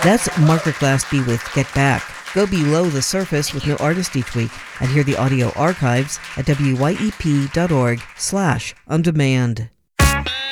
That's Margaret Glaspie with Get Back. Go below the surface with new artists each week and hear the audio archives at wyep.org/ondemand.